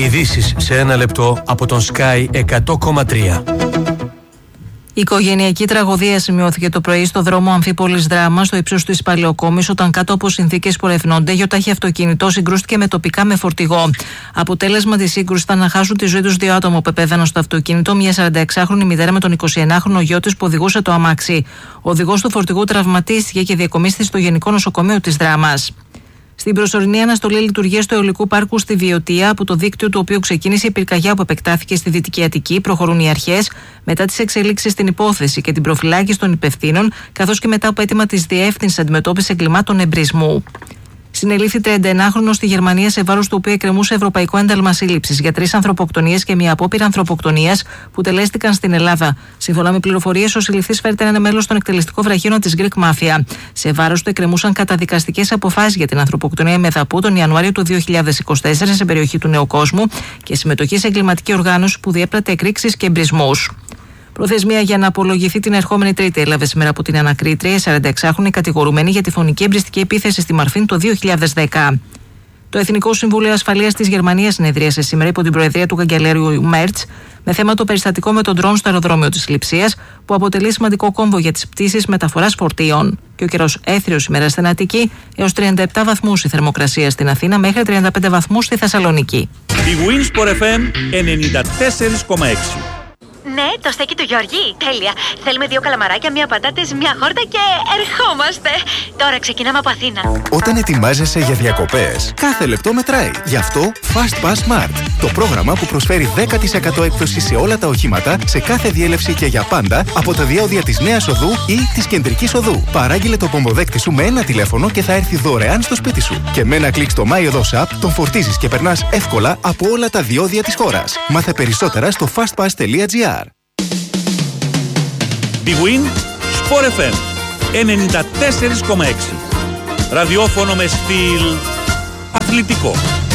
Ειδήσεις σε ένα λεπτό από τον Sky 100,3. Η οικογενειακή τραγωδία σημειώθηκε το πρωί στο δρόμο Αμφίπολης Δράμα, στο ύψος του Ισπαλαιοκόμης, όταν κάτω από συνθήκες που ερευνώνται, γιοτάχη αυτοκίνητο συγκρούστηκε με τοπικά με φορτηγό. Αποτέλεσμα της σύγκρουσης ήταν να χάσουν τη ζωή τους δύο άτομα που επέβαιναν στο αυτοκίνητο, μια 46χρονη μητέρα με τον 21χρονο γιο της που οδηγούσε το αμάξι. Ο οδηγός του φορτηγού τραυματίστηκε και διακομίστηκε στο Γενικό Νοσοκομείο της Δράμας. Στην προσωρινή αναστολή λειτουργίας του αιωλικού πάρκου στη Βιωτία, από το δίκτυο του οποίου ξεκίνησε η πυρκαγιά που επεκτάθηκε στη Δυτική Αττική, προχωρούν οι αρχές μετά τις εξελίξεις στην υπόθεση και την προφυλάκηση των υπευθύνων, καθώς και μετά από αίτημα της Διεύθυνσης Αντιμετώπισης Εγκλημάτων Εμπρισμού. Συνελήφθη 31χρονο στη Γερμανία, σε βάρος του οποίου εκκρεμούσε ευρωπαϊκό ένταλμα σύλληψης για 3 ανθρωποκτονίες και μια απόπειρα ανθρωποκτονίας που τελέστηκαν στην Ελλάδα. Σύμφωνα με πληροφορίες, ο συλληφθής φέρεται ένα μέλος στον εκτελεστικό βραχίωνα της Greek Mafia. Σε βάρος του εκκρεμούσαν καταδικαστικές αποφάσεις για την ανθρωποκτονία Μεδαπού τον Ιανουάριο του 2024 σε περιοχή του Νεοκόσμου και συμμετοχή σε εγκληματική οργάνωση που διέπρατε εκρήξεις και εμπρισμούς. Προθεσμία για να απολογηθεί την ερχόμενη Τρίτη έλαβε σήμερα από την ανακρίτρια, 46χρονη κατηγορουμένη για τη φωνική εμπριστική επίθεση στη Μαρφίν το 2010. Το Εθνικό Συμβούλιο Ασφαλείας της Γερμανίας συνεδρίασε σήμερα υπό την προεδρία του καγκελάριου Μέρτς με θέμα το περιστατικό με τον ντρόν στο αεροδρόμιο της Λειψίας, που αποτελεί σημαντικό κόμβο για τις πτήσεις μεταφοράς φορτίων. Και ο καιρός έθριος σήμερα στην Αττική, έως 37 βαθμούς η θερμοκρασία στην Αθήνα, μέχρι 35 βαθμούς στη Θεσσαλονίκη. Η Winsport FM 94,6. Ναι, το στέκι του Γιώργη. Τέλεια. Θέλουμε 2 καλαμαράκια, 1 πατάτες, 1 χόρτα και ερχόμαστε. Τώρα ξεκινάμε από Αθήνα. Όταν ετοιμάζεσαι για διακοπές, κάθε λεπτό μετράει. Γι' αυτό Fast Pass Smart. Το πρόγραμμα που προσφέρει 10% έκπτωση σε όλα τα οχήματα, σε κάθε διέλευση και για πάντα, από τα διόδια της Νέας Οδού ή της Κεντρικής Οδού. Παράγγειλε το πομποδέκτη σου με ένα τηλέφωνο και θα έρθει δωρεάν στο σπίτι σου. Και με ένα κλικ στο MyOdos App τον φορτίζεις και περνάς εύκολα από όλα τα διόδια της χώρας. Μάθε περισσότερα στο fastpass.gr. Big Win Sport FM 94,6. Ραδιόφωνο με στυλ αθλητικό.